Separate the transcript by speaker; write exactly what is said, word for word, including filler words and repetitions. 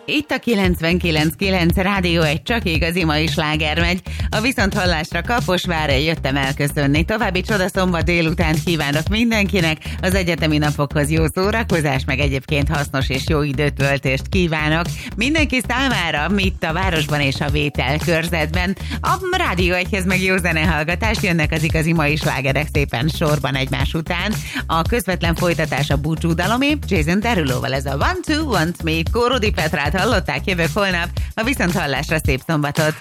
Speaker 1: Itt a kilencvenkilenc kilenc Rádió egy csak igazi mai sláger megy. A viszonthallásra Kaposvárra jöttem elköszönni. További csoda szombat délután kívánok mindenkinek. Az egyetemi napokhoz jó szórakozás, meg egyébként hasznos és jó időtöltést kívánok. Mindenki számára, itt a városban és a Vétel körzetben. A Rádió egyhez meg jó zenehallgatás, jönnek az igazi mai slágerek szépen sorban egymás után. A közvetlen folytatás a búcsúdalomé, Jason Deruloval ez a One Two Want Me, Kórodi Petrát hallották, jövök holnap, a viszonthallásra szép szombatot!